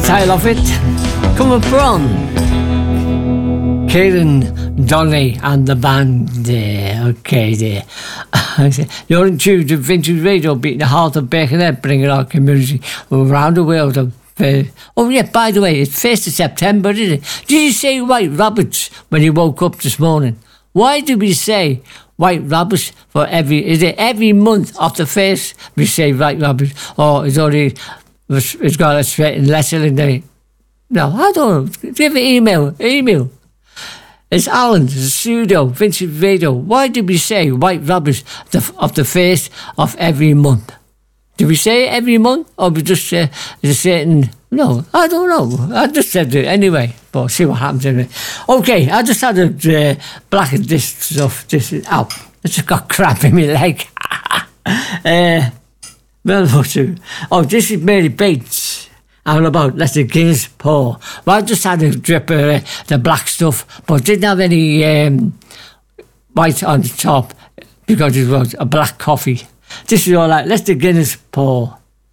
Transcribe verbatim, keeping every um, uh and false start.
style of it. Coming from Kieran Donnelly and the band there. Okay, there. You're in tune to Vintage Radio, beating the heart of Birkenhead, bringing our community around the world. Of, uh, oh, yeah, by the way, it's first of September, isn't it? Did you say White Rabbits when you woke up this morning? Why do we say White Rabbits for every... Is it every month of the first we say White Rabbits? Or is only... It's got a certain letter in there? No, I don't know. Give an email. Email. It's Alan, Pseudo, Vincent Vado. Why did we say White Rabbits of the first of every month? Do we say it every month? Or we just say uh, a certain... No, I don't know. I just said it anyway. But see what happens anyway. Okay, I just had to uh, blacken this stuff. This is out. I just got crap in my leg. uh, well, what to... Oh, this is Mary Bates. All about Let the Guinness Pour. Well, I just had a drip of uh, the black stuff, but didn't have any um, white on the top because it was a black coffee. This is all right. Let the Guinness pour.